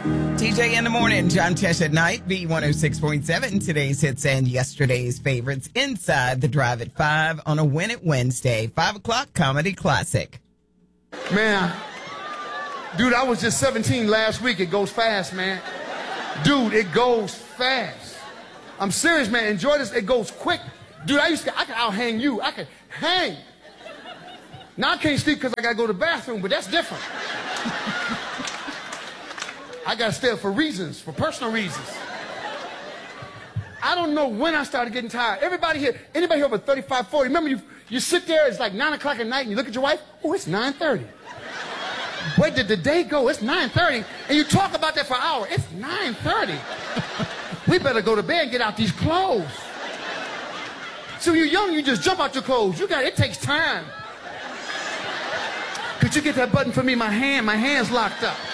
TJ in the morning, John Tesh at night, B106.7. Today's hits and yesterday's favorites inside the Drive at 5 on a Win It Wednesday. 5 o'clock comedy classic. Man, dude, I was just 17 last week. It goes fast, man. Dude, it goes fast. I'm serious, man. Enjoy this. It goes quick. Dude, I could out-hang you. I could hang. Now I can't sleep because I got to go to the bathroom, but that's different. I got to stay up for reasons, for personal reasons. I don't know when I started getting tired. Everybody here, anybody here over 35, 40, remember you sit there, it's like 9 o'clock at night, and you look at your wife, oh, it's 9:30. Where did the day go? It's 9:30. And you talk about that for an hour. It's 9:30. We better go to bed and get out these clothes. So when you're young, you just jump out your clothes. It takes time. Could you get that button for me? My hand's locked up.